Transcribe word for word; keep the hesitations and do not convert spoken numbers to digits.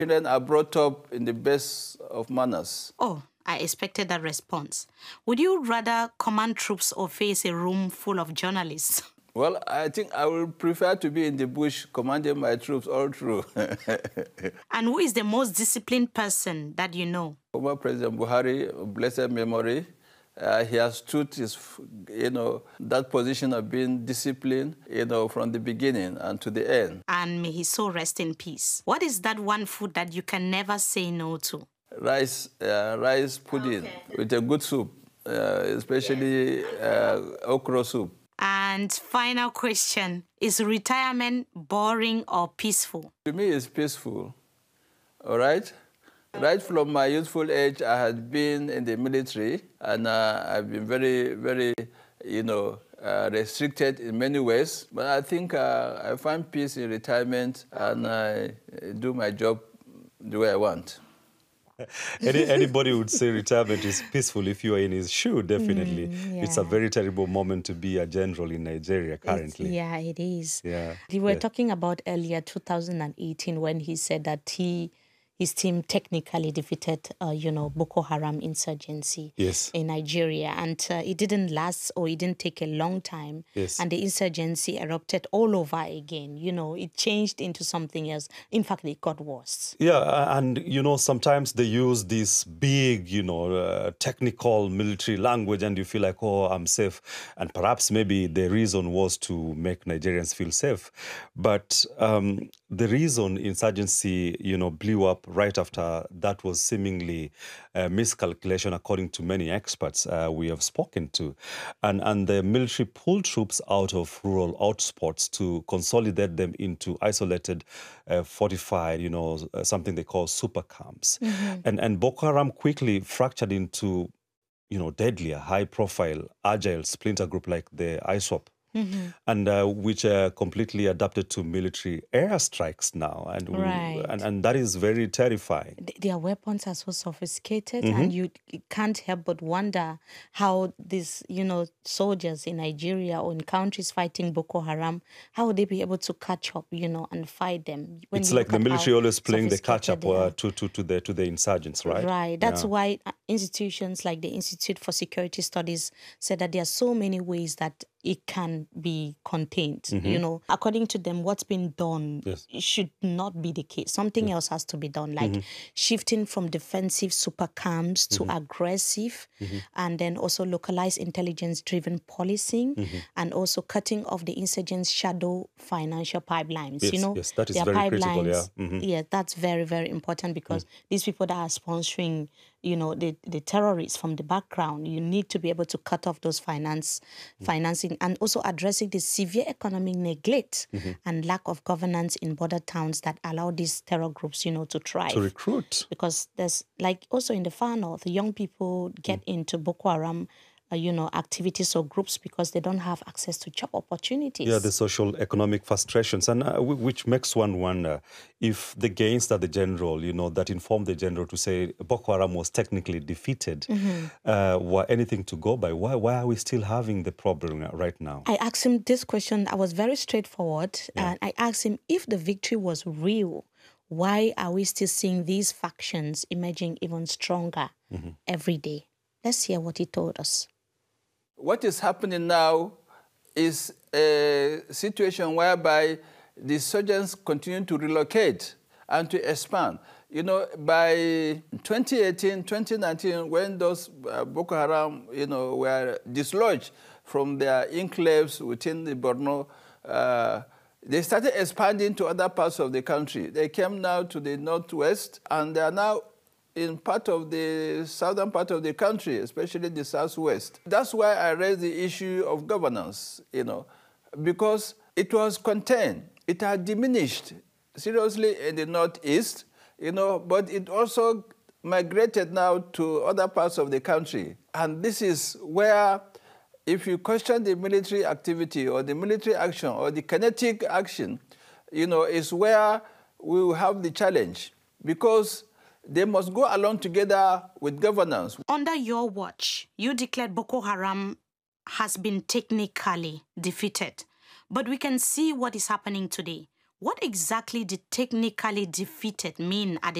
Children are brought up in the best of manners. Oh, I expected that response. Would you rather command troops or face a room full of journalists? Well, I think I would prefer to be in the bush commanding my troops all through. And who is the most disciplined person that you know? Former President Buhari, blessed memory, uh, he has stood his, you know, that position of being disciplined, you know, from the beginning and to the end. And may his soul rest in peace. What is that one food that you can never say no to? Rice, uh, rice pudding okay. with a good soup, uh, especially uh, okra soup. And final question, is retirement boring or peaceful? To me, it's peaceful, all right? Right from my youthful age, I had been in the military, and uh, I've been very, very, you know, uh, restricted in many ways. But I think uh, I find peace in retirement, and I do my job the way I want. Any, anybody would say retirement is peaceful if you are in his shoe, definitely. Mm, yeah. It's a very terrible moment to be a general in Nigeria currently. It's, yeah, it is. Yeah. We were yeah. talking about earlier, two thousand eighteen, when he said that he... his team technically defeated, uh, you know, Boko Haram insurgency yes. in Nigeria. And uh, it didn't last, or it didn't take a long time. Yes. And the insurgency erupted all over again. You know, it changed into something else. In fact, it got worse. Yeah, and, you know, sometimes they use this big, you know, uh, technical military language, and you feel like, oh, I'm safe. And perhaps maybe the reason was to make Nigerians feel safe. But um, the reason insurgency, you know, blew up right after that was seemingly a miscalculation, according to many experts uh, we have spoken to. And, and the military pulled troops out of rural hotspots to consolidate them into isolated, uh, fortified, you know, uh, something they call super camps. Mm-hmm. And, and Boko Haram quickly fractured into, you know, deadlier, high-profile, agile splinter group like the ISWAP. Mm-hmm. And uh, which are completely adapted to military airstrikes now. And, we, right. and and that is very terrifying. Their weapons are so sophisticated, mm-hmm. and you can't help but wonder how these, you know, soldiers in Nigeria or in countries fighting Boko Haram, how would they be able to catch up, you know, and fight them? When it's like the military always playing the catch-up uh, to, to, to, the, to the insurgents, right? Right. That's yeah. why institutions like the Institute for Security Studies said that there are so many ways that it can be contained. Mm-hmm. You know, according to them, what's been done yes. should not be the case. Something yes. else has to be done, like mm-hmm. shifting from defensive super camps to mm-hmm. aggressive, mm-hmm. and then also localized intelligence-driven policing, mm-hmm. and also cutting off the insurgents' shadow financial pipelines. Yes, you know, yes, that is very critical. Yeah, mm-hmm. yeah, that's very, very important, because mm-hmm. these people that are sponsoring, you know, the, the terrorists from the background, you need to be able to cut off those finance, mm-hmm. financing, and also addressing the severe economic neglect mm-hmm. and lack of governance in border towns that allow these terror groups, you know, to thrive. To recruit. Because there's, like, also in the far north, young people get mm-hmm. into Boko Haram, Uh, you know, activities or groups because they don't have access to job opportunities. Yeah, the social economic frustrations, and uh, which makes one wonder if the gains that the general, you know, that informed the general to say Boko Haram was technically defeated, mm-hmm. uh, were anything to go by. Why, why are we still having the problem right now? I asked him this question. I was very straightforward, yeah. and I asked him if the victory was real, why are we still seeing these factions emerging even stronger mm-hmm. every day? Let's hear what he told us. What is happening now is a situation whereby the insurgents continue to relocate and to expand. You know, by twenty eighteen, twenty nineteen, when those uh, Boko Haram, you know, were dislodged from their enclaves within the Borno, uh, they started expanding to other parts of the country. They came now to the northwest, and they are now in part of the southern part of the country, especially the southwest. That's why I raised the issue of governance, you know, because it was contained. It had diminished seriously in the northeast, you know, but it also migrated now to other parts of the country. And this is where, if you question the military activity or the military action or the kinetic action, you know, is where we will have the challenge, because they must go along together with governance. Under your watch, you declared Boko Haram has been technically defeated. But we can see what is happening today. What exactly did technically defeated mean at the